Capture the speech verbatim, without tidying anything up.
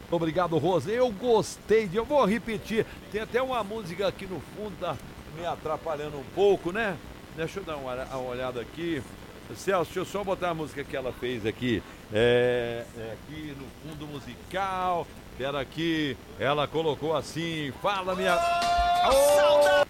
Obrigado, Rose. Eu gostei de. Eu vou repetir. Tem até uma música aqui no fundo, tá me atrapalhando um pouco, né? Deixa eu dar uma, uma olhada aqui. Celso, deixa eu só botar a música que ela fez aqui. É, é aqui no fundo musical. Pera aqui. Ela colocou assim. Fala, minha. Oh!